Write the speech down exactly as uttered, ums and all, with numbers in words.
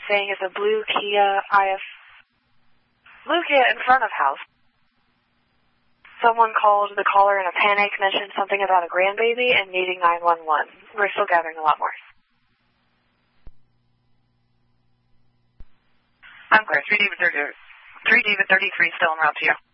saying it's a blue Kia I F, blue Kia in front of house. Someone called the caller in a panic, mentioned something about a grandbaby and needing nine one one. We're still gathering a lot more. I'm clear. three David thirty-three still en route to you.